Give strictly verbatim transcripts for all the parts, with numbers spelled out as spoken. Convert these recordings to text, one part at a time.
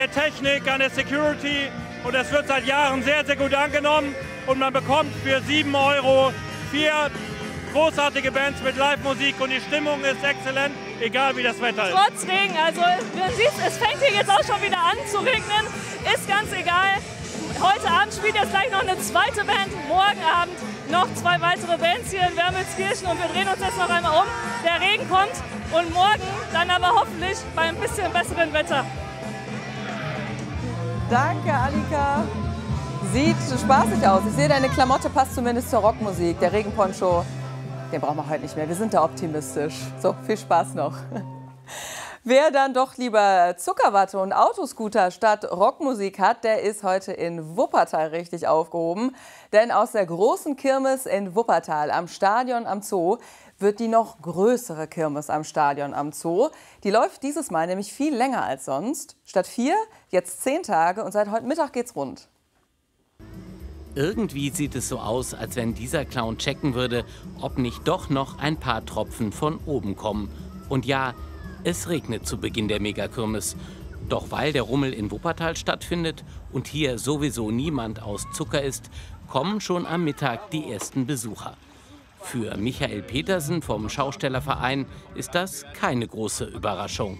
der Technik, an der Security, und es wird seit Jahren sehr, sehr gut angenommen und man bekommt für sieben Euro vier großartige Bands mit Live-Musik und die Stimmung ist exzellent, egal wie das Wetter ist. Trotz Regen, also man sieht, es fängt hier jetzt auch schon wieder an zu regnen, ist ganz egal. Heute Abend spielt jetzt gleich noch eine zweite Band, morgen Abend noch zwei weitere Bands hier in Wermelskirchen und wir drehen uns jetzt noch einmal um. Der Regen kommt und morgen dann aber hoffentlich bei ein bisschen besseren Wetter. Danke, Annika. Sieht spaßig aus. Ich sehe, deine Klamotte passt zumindest zur Rockmusik. Der Regenponcho, den brauchen wir heute nicht mehr. Wir sind da optimistisch. So, viel Spaß noch. Wer dann doch lieber Zuckerwatte und Autoscooter statt Rockmusik hat, der ist heute in Wuppertal richtig aufgehoben. Denn aus der großen Kirmes in Wuppertal am Stadion am Zoo wird die noch größere Kirmes am Stadion am Zoo. Die läuft dieses Mal nämlich viel länger als sonst. Statt vier, jetzt zehn Tage und seit heute Mittag geht's rund. Irgendwie sieht es so aus, als wenn dieser Clown checken würde, ob nicht doch noch ein paar Tropfen von oben kommen. Und ja, es regnet zu Beginn der Megakirmes. Doch weil der Rummel in Wuppertal stattfindet und hier sowieso niemand aus Zucker ist, kommen schon am Mittag die ersten Besucher. Für Michael Petersen vom Schaustellerverein ist das keine große Überraschung.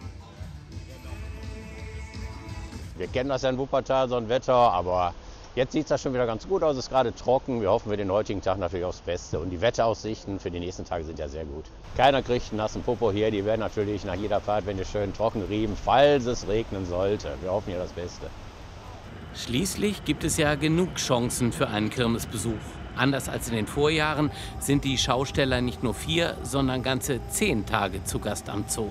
Wir kennen das ja in Wuppertal, so ein Wetter, aber jetzt sieht es ja schon wieder ganz gut aus. Es ist gerade trocken. Wir hoffen für den heutigen Tag natürlich aufs Beste. Und die Wetteraussichten für die nächsten Tage sind ja sehr gut. Keiner kriegt einen nassen Popo hier. Die werden natürlich nach jeder Fahrt, wenn die schön trocken riemen, falls es regnen sollte. Wir hoffen ja das Beste. Schließlich gibt es ja genug Chancen für einen Kirmesbesuch. Anders als in den Vorjahren sind die Schausteller nicht nur vier, sondern ganze zehn Tage zu Gast am Zoo.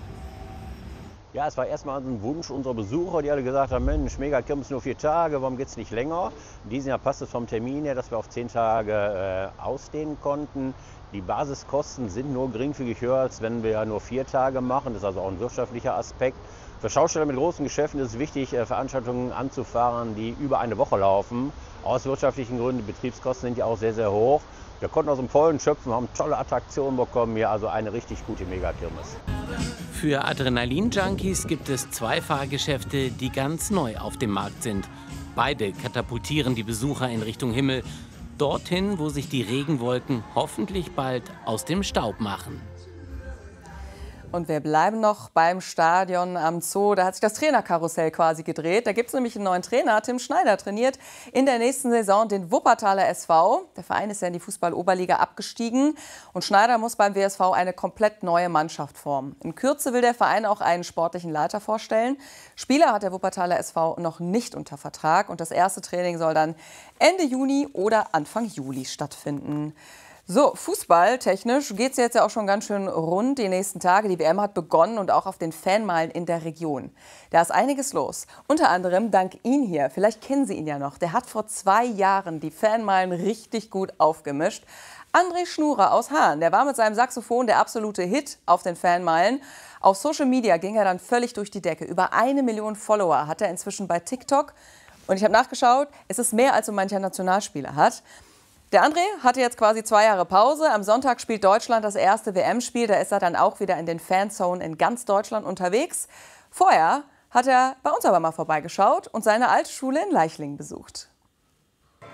Ja, es war erstmal ein Wunsch unserer Besucher, die alle gesagt haben, Mensch, Megakirmes nur vier Tage, warum geht es nicht länger? In diesem Jahr passt es vom Termin her, dass wir auf zehn Tage äh, ausdehnen konnten. Die Basiskosten sind nur geringfügig höher, als wenn wir nur vier Tage machen. Das ist also auch ein wirtschaftlicher Aspekt. Für Schausteller mit großen Geschäften ist es wichtig, äh, Veranstaltungen anzufahren, die über eine Woche laufen. Aus wirtschaftlichen Gründen, die Betriebskosten sind ja auch sehr, sehr hoch. Wir konnten aus dem Vollen schöpfen, haben tolle Attraktionen bekommen hier, also eine richtig gute Megakirmes. Für Adrenalin-Junkies gibt es zwei Fahrgeschäfte, die ganz neu auf dem Markt sind. Beide katapultieren die Besucher in Richtung Himmel, dorthin, wo sich die Regenwolken hoffentlich bald aus dem Staub machen. Und wir bleiben noch beim Stadion am Zoo. Da hat sich das Trainerkarussell quasi gedreht. Da gibt es nämlich einen neuen Trainer. Tim Schneider trainiert in der nächsten Saison den Wuppertaler S V. Der Verein ist ja in die Fußball-Oberliga abgestiegen. Und Schneider muss beim W S V eine komplett neue Mannschaft formen. In Kürze will der Verein auch einen sportlichen Leiter vorstellen. Spieler hat der Wuppertaler S V noch nicht unter Vertrag. Und das erste Training soll dann Ende Juni oder Anfang Juli stattfinden. So, fußballtechnisch geht es jetzt ja auch schon ganz schön rund die nächsten Tage. Die W M hat begonnen und auch auf den Fanmeilen in der Region. Da ist einiges los. Unter anderem dank Ihnen hier. Vielleicht kennen Sie ihn ja noch. Der hat vor zwei Jahren die Fanmeilen richtig gut aufgemischt. André Schnurer aus Hahn, der war mit seinem Saxophon der absolute Hit auf den Fanmeilen. Auf Social Media ging er dann völlig durch die Decke. Über eine Million Follower hat er inzwischen bei TikTok. Und ich habe nachgeschaut, es ist mehr, als so mancher Nationalspieler hat. Der André hatte jetzt quasi zwei Jahre Pause. Am Sonntag spielt Deutschland das erste W M-Spiel. Da ist er dann auch wieder in den Fanzonen in ganz Deutschland unterwegs. Vorher hat er bei uns aber mal vorbeigeschaut und seine alte Schule in Leichlingen besucht.